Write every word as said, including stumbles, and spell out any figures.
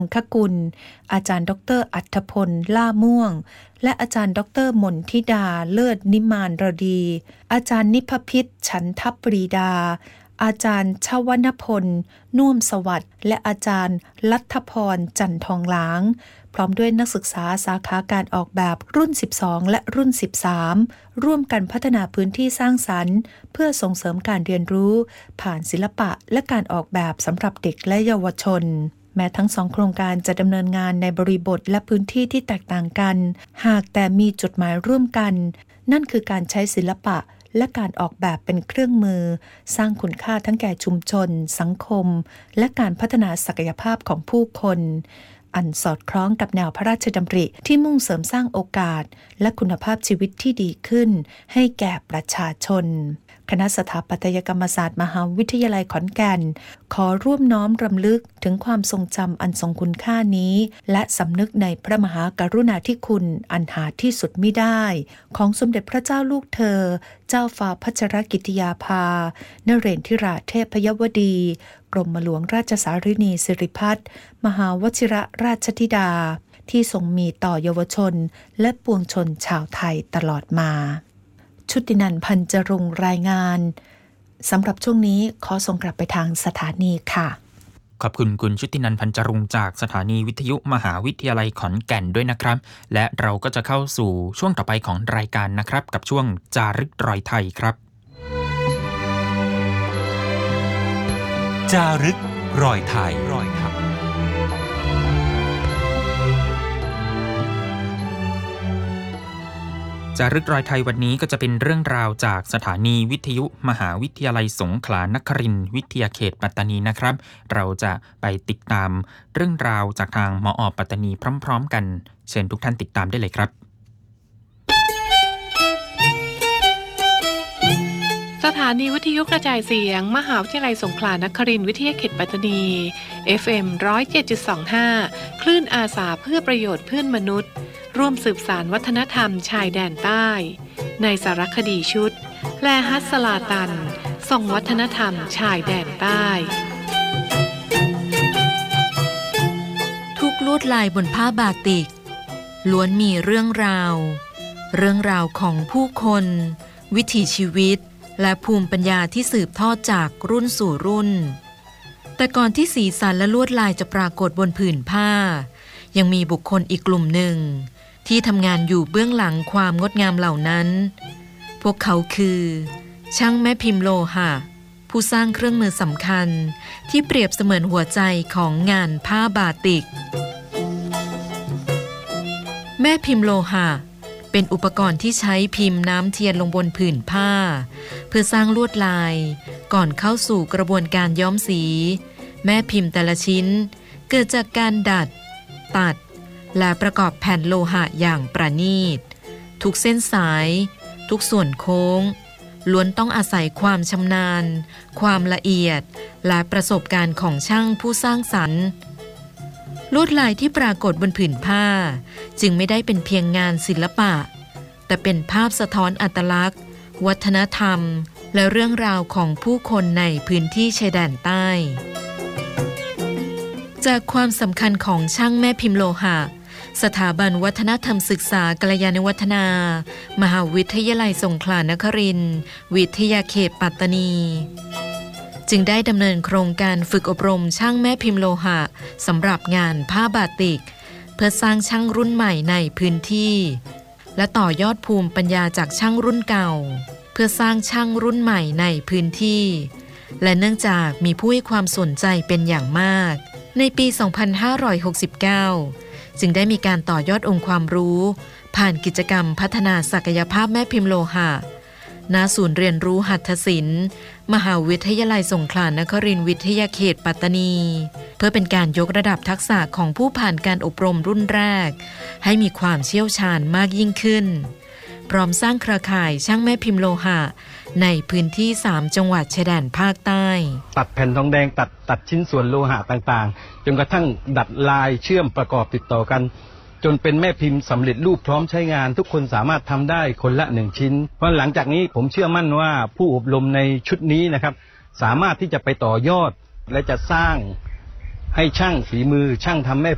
คกุลอาจารย์ดรอัธพลล่าม่วงและอาจารย์ดรมนทิดาเลิศนิมานรดีอาจารย์นิพพิษฉันทปรีดาอาจารย์ชวนพลน่วมสวัสดิ์และอาจารย์ลัทธพรจันทองหลางพร้อมด้วยนักศึกษาสาขาการออกแบบรุ่นสิบสองและรุ่นสิบสามร่วมกันพัฒนาพื้นที่สร้างสรรค์เพื่อส่งเสริมการเรียนรู้ผ่านศิลปะและการออกแบบสำหรับเด็กและเยาวชนแม้ทั้งสองโครงการจะดำเนินงานในบริบทและพื้นที่ที่แตกต่างกันหากแต่มีจุดหมายร่วมกันนั่นคือการใช้ศิลปะและการออกแบบเป็นเครื่องมือสร้างคุณค่าทั้งแก่ชุมชนสังคมและการพัฒนาศักยภาพของผู้คนอันสอดคล้องกับแนวพระราชดำริที่มุ่งเสริมสร้างโอกาสและคุณภาพชีวิตที่ดีขึ้นให้แก่ประชาชนคณะสถาปัตยกรรมศาสตร์มหาวิทยาลัยขอนแก่นขอร่วมน้อมรำลึกถึงความทรงจำอันทรงคุณค่านี้และสำนึกในพระมหากรุณาธิคุณอันหาที่สุดมิได้ของสมเด็จพระเจ้าลูกเธอเจ้าฟ้าพัชรกิติยาภานเรศธิราเทพยวดีกรมหลวงราชสารินีสิริพัฒน์มหาวชิรราชธิดาที่ทรงมีต่อเยาวชนและปวงชนชาวไทยตลอดมาชุตินันท์พันจรุงรายงานสำหรับช่วงนี้ขอส่งกลับไปทางสถานีค่ะขอบคุณคุณชุตินันท์พันจรุงจากสถานีวิทยุมหาวิทยาลัยขอนแก่นด้วยนะครับและเราก็จะเข้าสู่ช่วงต่อไปของรายการนะครับกับช่วงจารึกรอยไทยครับจารึกรอยไทยรอยไทยจารึกรอยไทยวันนี้ก็จะเป็นเรื่องราวจากสถานีวิทยุมหาวิทยาลัยสงขลานครินทร์วิทยาเขตปัตตานีนะครับเราจะไปติดตามเรื่องราวจากทางมอ.ปัตตานีพร้อมๆกันเชิญทุกท่านติดตามได้เลยครับสถานีวิทยุกระจายเสียงมหาวิทยาลัยสงขลานครินทร์วิทยาเขตปัตตานี เอฟ เอ็ม หนึ่งศูนย์เจ็ดจุดสองห้า คลื่นอาสาเพื่อประโยชน์เพื่อนมนุษย์ร่วมสืบสานวัฒนธรรมชายแดนใต้ในสารคดีชุดแลฮัสลาตันส่องวัฒนธรรมชายแดนใต้ทุกลวดลายบนผ้าบาติกล้วนมีเรื่องราวเรื่องราวของผู้คนวิถีชีวิตและภูมิปัญญาที่สืบทอดจากรุ่นสู่รุ่นแต่ก่อนที่สีสันและลวดลายจะปรากฏบนผืนผ้ายังมีบุคคลอีกกลุ่มหนึ่งที่ทำงานอยู่เบื้องหลังความงดงามเหล่านั้นพวกเขาคือช่างแม่พิมพ์โลหะผู้สร้างเครื่องมือสำคัญที่เปรียบเสมือนหัวใจของงานผ้าบาติกแม่พิมพ์โลหะเป็นอุปกรณ์ที่ใช้พิมพ์น้ำเทียนลงบนผืนผ้าเพื่อสร้างลวดลายก่อนเข้าสู่กระบวนการย้อมสีแม่พิมพ์แต่ละชิ้นเกิดจากการดัดตัดและประกอบแผ่นโลหะอย่างประณีตทุกเส้นสายทุกส่วนโค้งล้วนต้องอาศัยความชำนาญความละเอียดและประสบการณ์ของช่างผู้สร้างสรรค์ลวดลายที่ปรากฏบนผืนผ้าจึงไม่ได้เป็นเพียงงานศิลปะแต่เป็นภาพสะท้อนอัตลักษณ์วัฒนธรรมและเรื่องราวของผู้คนในพื้นที่ชายแดนใต้จากความสำคัญของช่างแม่พิมพ์โลหะสถาบันวัฒนธรรมศึกษากัลยาณวัฒนามหาวิทยาลัยสงขลานครินทร์วิทยาเขตปัตตานีจึงได้ดำเนินโครงการฝึกอบรมช่างแม่พิมพ์โลหะสำหรับงานผ้าบาติกเพื่อสร้างช่างรุ่นใหม่ในพื้นที่และต่อยอดภูมิปัญญาจากช่างรุ่นเก่าเพื่อสร้างช่างรุ่นใหม่ในพื้นที่และเนื่องจากมีผู้ให้ความสนใจเป็นอย่างมากในปี สองพันห้าร้อยหกสิบเก้า จึงได้มีการต่อยอดองค์ความรู้ผ่านกิจกรรมพัฒนาศักยภาพแม่พิมพ์โลหะณศูนย์เรียนรู้หัตถศิลป์มหาวิทยาลัยสงขลานครินทร์วิทยาเขตปัตตานีเพื่อเป็นการยกระดับทักษะของผู้ผ่านการอบรมรุ่นแรกให้มีความเชี่ยวชาญมากยิ่งขึ้นพร้อมสร้างเครือข่ายช่างแม่พิมพ์โลหะในพื้นที่สามจังหวัดชายแดนภาคใต้ตัดแผ่นทองแดงตัดตัดชิ้นส่วนโลหะต่างๆจนกระทั่งดัดลายเชื่อมประกอบติดต่อกันจนเป็นแม่พิมพ์สำเร็จรูปพร้อมใช้งานทุกคนสามารถทำได้คนละหนึ่งชิ้นเพราะหลังจากนี้ผมเชื่อมั่นว่าผู้อบรมในชุดนี้นะครับสามารถที่จะไปต่อยอดและจะสร้างให้ช่างฝีมือช่างทำแม่